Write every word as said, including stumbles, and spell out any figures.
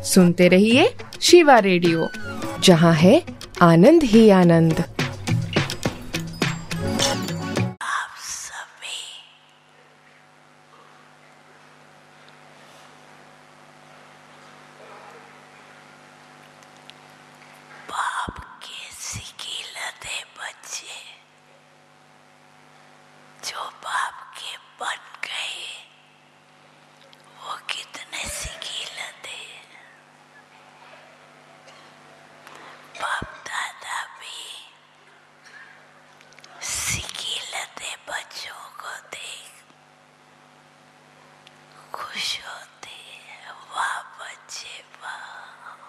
सुनते रहिए शिवा रेडियो, जहाँ है आनंद ही आनंद। आप सभी बाप के सिकीलते बच्चे जो बाप के बट